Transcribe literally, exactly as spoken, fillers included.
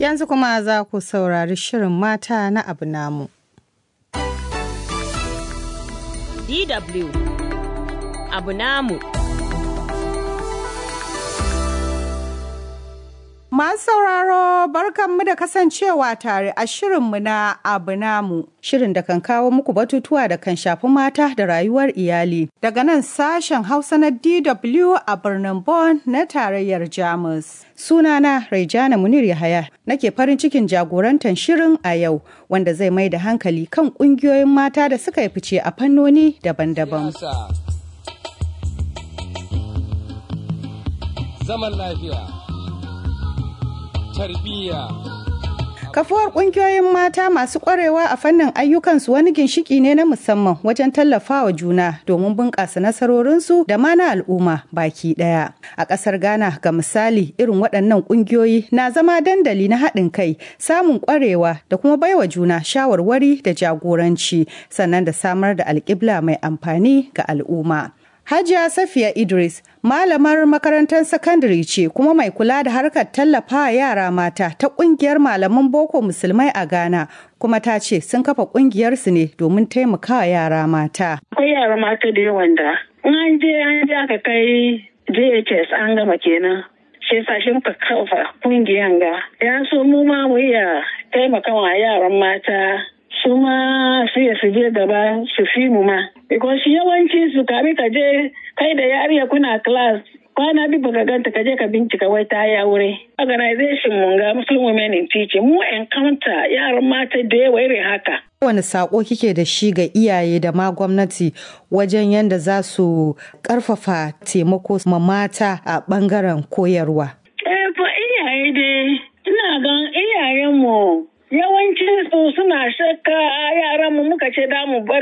Yanzu kuma za ku saurari shirin mata na abu namu. D W abu namu. Masu sauraro barkanmu da kasancewa tare a shirinmu na abu namu. Shirin da kan kawo muku batutuwa da kan shafi mata da rayuwar iyali. Daga nan sashen Hausa na D W a birnin Bonn na tarayyar Jamus. Sunana Raijana Munir Yahaya nake farin cikin jagorantar shirin a yau wanda zai mai da hankali kan ƙungiyoyin mata da suka yi fice a fannoni daban-daban. Zaman lafiya. Tarbiyya. Kafuwar ƙungiyoyin mata masu ƙwarewa a fannin ayyukansu wani ginshiki ne na musamman wajen tallafawa juna domin bunƙasa nasarorinsu da ma na al'umma baki ɗaya. A ƙasar Ghana ga misali irin waɗannan ƙungiyoyi na zama dandali na haɗin kai, samun ƙwarewa da kuma baiwa juna shawarwari da jagoranci sannan da samar da alƙibla mai amfani ga al'umma. Hajiya Safiya Idris, malamar makarantar sakandare ce kuma mai kula da harkar tallafa yara mata ta kungiyar malaman boko musulmai a Ghana, kuma ta ce sun kafa kungiyarsu ne domin taimakawa yara mata. Akwai yara mata da yawan da an je an je aka kai J H S an gama kenan. Sai sashen ka kafa kungiyar ga. Ya so mu ma mu iya taimakawa yaran mata su ma su ya su je gaba su fi mu ma. Because yawanci su kami ka je kai da yariya kuna class kwana bi baka ganta ka je ka bincika wai ta yi aure. Organization mun ga Muslim Women in Teaching mu encounter yaran mata da yawa irin haka. Wani sako kike da shi ga iyaye da ma gwamnati wajen yadda za su karfafa taimako ma mata a bangaren koyarwa? Eh fa iyaye dai ina gan iyayenmu yawancin su suna shakka yaran mu muka ce da mu bar